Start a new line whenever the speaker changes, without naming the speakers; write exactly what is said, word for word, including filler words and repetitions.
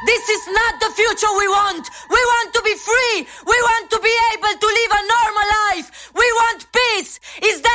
This is not the future we want. We want to be free. We want to be able to live a normal life. We want peace. Is